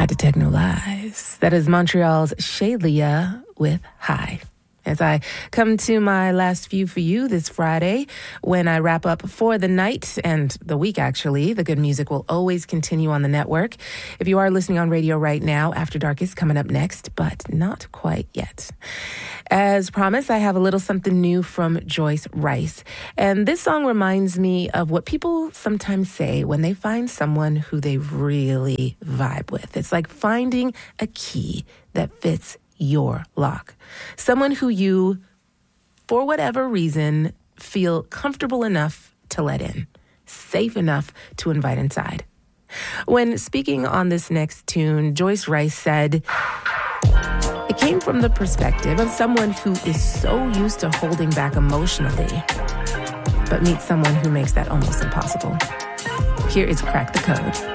I detect no lies. That is Montreal's Shalia with High. As I come to my last few for you this Friday, when I wrap up for the night and the week, actually, the good music will always continue on the network. If you are listening on radio right now, After Dark is coming up next, but not quite yet. As promised, I have a little something new from Joyce Wrice. And this song reminds me of what people sometimes say when they find someone who they really vibe with. It's like finding a key that fits your lock. Someone who you, for whatever reason, feel comfortable enough to let in, safe enough to invite inside. When speaking on this next tune, Joyce Wrice said, "It came from the perspective of someone who is so used to holding back emotionally, but meets someone who makes that almost impossible." Here is Crack the Code.